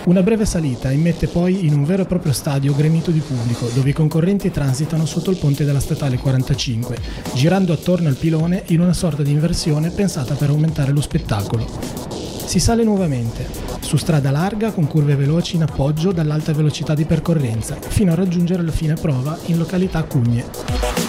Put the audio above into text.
Una breve salita immette poi in un vero e proprio stadio gremito di pubblico, dove i concorrenti transitano sotto il ponte della statale 45, girando attorno al pilone in una sorta di inversione pensata per aumentare lo spettacolo. Si sale nuovamente, su strada larga con curve veloci in appoggio dall'alta velocità di percorrenza, fino a raggiungere la fine prova in località Cugne.